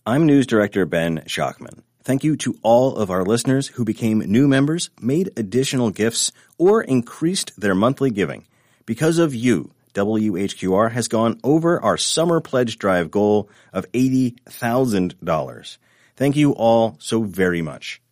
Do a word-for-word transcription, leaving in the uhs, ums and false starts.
I'm News Director Ben Schachman. Thank you to all of our listeners who became new members, made additional gifts, or increased their monthly giving. Because of you, W H Q R has gone over our summer pledge drive goal of eighty thousand dollars. Thank you all so very much.